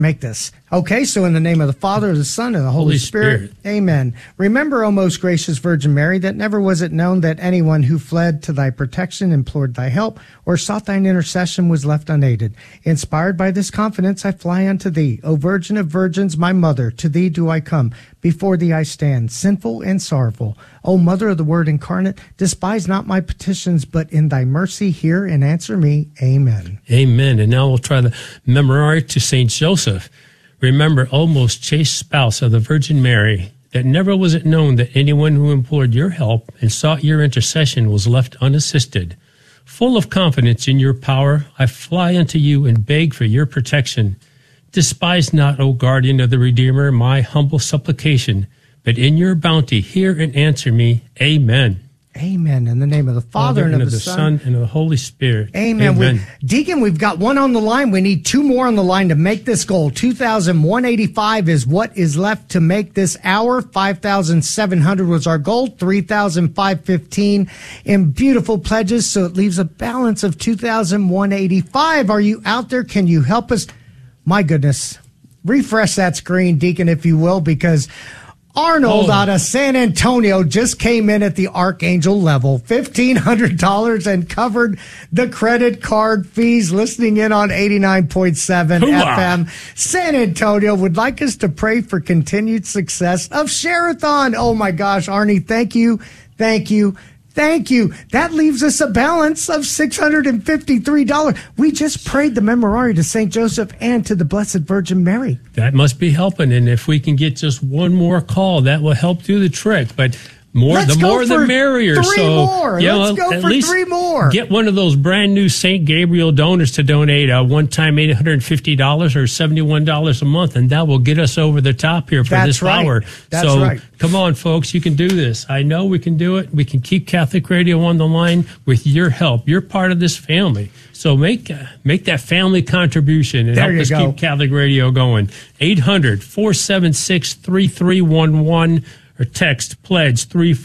make this. Okay, so in the name of the Father, the Son, and the Holy Spirit. Amen. Remember, O most gracious Virgin Mary, that never was it known that anyone who fled to thy protection, implored thy help, or sought thine intercession was left unaided. Inspired by this confidence, I fly unto thee. O Virgin of Virgins, my mother, to thee do I come. Before thee I stand, sinful and sorrowful. O Mother of the Word incarnate, despise not my petitions, but in thy mercy hear and answer me. Amen. Amen. And now we'll try the Memorare to Saint Joseph. Remember, O most chaste spouse of the Virgin Mary, that never was it known that anyone who implored your help and sought your intercession was left unassisted. Full of confidence in your power, I fly unto you and beg for your protection. Despise not, O guardian of the Redeemer, my humble supplication, but in your bounty hear and answer me. Amen. Amen. In the name of the Father, and of the Son, and of the Holy Spirit. Amen. Amen. Deacon, we've got one on the line. We need two more on the line to make this goal. 2,185 is what is left to make this hour. 5,700 was our goal. 3,515 in beautiful pledges. So it leaves a balance of 2,185. Are you out there? Can you help us? My goodness. Refresh that screen, Deacon, if you will, because Arnold out of San Antonio just came in at the Archangel level, $1,500, and covered the credit card fees, listening in on 89.7 FM. San Antonio would like us to pray for continued success of Share-a-thon. Oh, my gosh, Arnie, thank you, thank you. Thank you. That leaves us a balance of $653. We just prayed the Memorare to St. Joseph and to the Blessed Virgin Mary. That must be helping. And if we can get just one more call, that will help do the trick. But the more the merrier. Three more. Let's go for three more. Get one of those brand new St. Gabriel donors to donate a one-time $850 or $71 a month, and that will get us over the top here for this hour. That's right. Come on, folks, you can do this. I know we can do it. We can keep Catholic Radio on the line with your help. You're part of this family. So make that family contribution and help us keep Catholic Radio going. 800-476-3311. Or text pledge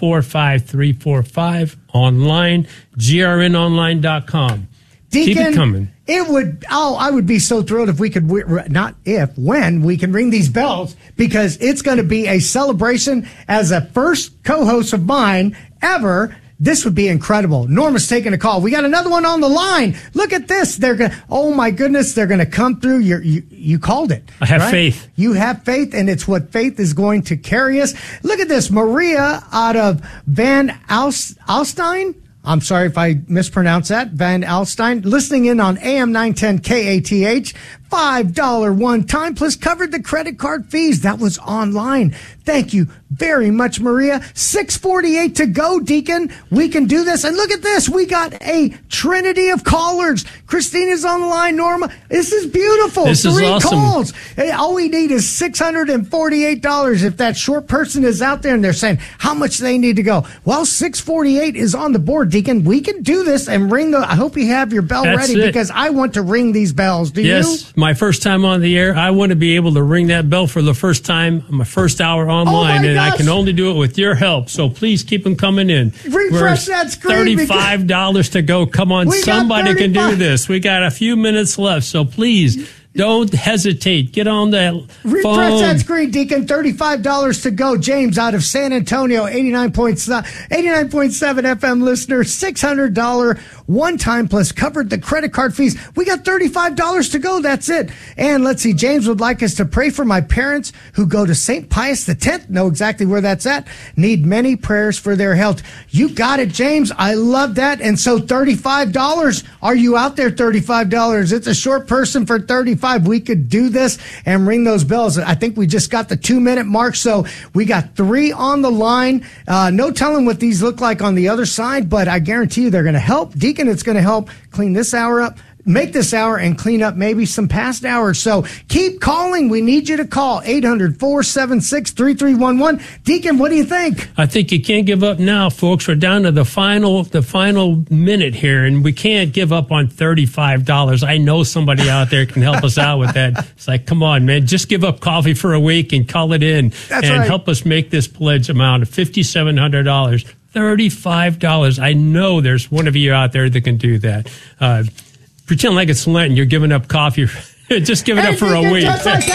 345-345 online, grnonline.com. Deacon, keep it coming. I would be so thrilled if we could, when we can ring these bells, because it's going to be a celebration as a first co-host of mine ever. This would be incredible. Norma's taking a call. We got another one on the line. Look at this. Oh my goodness, they're going to come through. You called it. I have faith. You have faith, and it's what faith is going to carry us. Look at this. Maria out of Van Alstyne. I'm sorry if I mispronounced that. Van Alstyne, listening in on AM 910 KATH. $5 one time, plus covered the credit card fees. That was online. Thank you very much, Maria. 6:48 to go, Deacon. We can do this. And look at this. We got a trinity of callers. Christina's on the line. Norma. This is beautiful. This is awesome. Calls. Hey, all we need is $648. If that short person is out there and they're saying how much they need to go. Well, 648 is on the board, Deacon. We can do this and ring I hope you have your bell ready, because I want to ring these bells. Do you? My first time on the air, I want to be able to ring that bell for the first time, my first hour online, and I can only do it with your help. So please keep them coming in. Refresh that screen. $35 to go. Come on, somebody can do this. We got a few minutes left, so please don't hesitate. Get on that phone. Refresh that screen, Deacon. $35 to go. James out of San Antonio, 89.7 FM listener, $600 one time, plus covered the credit card fees. We got $35 to go. That's it. And let's see. James would like us to pray for my parents who go to St. Pius X. Know exactly where that's at. Need many prayers for their health. You got it, James. I love that. And so $35. Are you out there? $35. It's a short person for $35. We could do this and ring those bells. I think we just got the 2-minute mark. So we got 3 on the line. No telling what these look like on the other side, but I guarantee you they're going to help. Deacon, it's going to help clean this hour up, make this hour, and clean up maybe some past hours. So keep calling. We need you to call 800-476-3311. Deacon, what do you think? I think you can't give up now, folks. We're down to the final minute here, and we can't give up on $35. I know somebody out there can help us out with that. It's like, come on, man, just give up coffee for a week and call it in. That's and right. Help us make this pledge amount of $5,700. $35. I know there's one of you out there that can do that. Pretend like it's Lent and you're giving up coffee Just give it up for a week.